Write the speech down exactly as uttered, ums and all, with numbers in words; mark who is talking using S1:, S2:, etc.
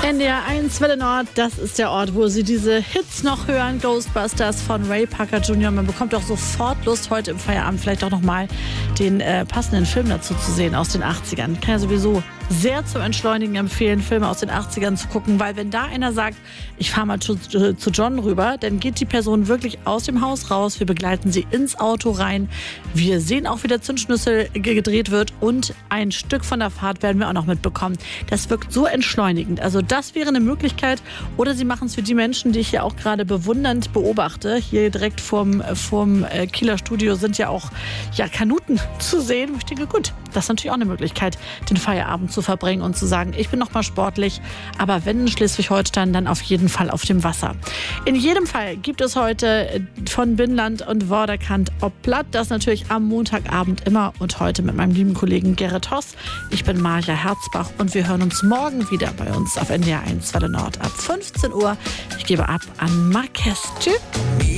S1: N D R eins Welle Nord, das ist der Ort, wo Sie diese Hits noch hören. Ghostbusters von Ray Parker Junior Man bekommt auch sofort Lust, heute im Feierabend vielleicht auch nochmal den äh, passenden Film dazu zu sehen aus den achtzigern. Kann ja sowieso sehr zum Entschleunigen empfehlen, Filme aus den achtzigern zu gucken, weil wenn da einer sagt, ich fahre mal zu, zu John rüber, dann geht die Person wirklich aus dem Haus raus, wir begleiten sie ins Auto rein, wir sehen auch, wie der Zündschlüssel gedreht wird und ein Stück von der Fahrt werden wir auch noch mitbekommen. Das wirkt so entschleunigend, also das wäre eine Möglichkeit, oder Sie machen es für die Menschen, die ich hier auch gerade bewundernd beobachte, hier direkt vorm, vorm Kieler Studio sind ja auch ja, Kanuten zu sehen. Ich denke, gut, das ist natürlich auch eine Möglichkeit, den Feierabend zu verbringen und zu sagen, ich bin noch mal sportlich, aber wenn in Schleswig-Holstein, dann auf jeden Fall auf dem Wasser. In jedem Fall gibt es heute von Binnland und Vorderkant Oblatt, das natürlich am Montagabend immer und heute mit meinem lieben Kollegen Gerrit Hoss. Ich bin Maja Herzbach und wir hören uns morgen wieder bei uns auf N D R eins Welle Nord ab fünfzehn Uhr. Ich gebe ab an Marquez. Tschüss.